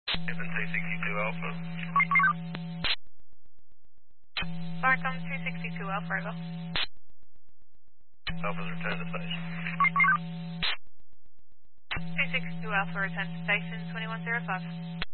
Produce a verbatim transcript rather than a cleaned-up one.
Given two sixty-two Alpha. Markham two sixty-two Alpha, Argo. Alpha's return to station. two sixty-two Alpha, return to station, twenty-one zero five.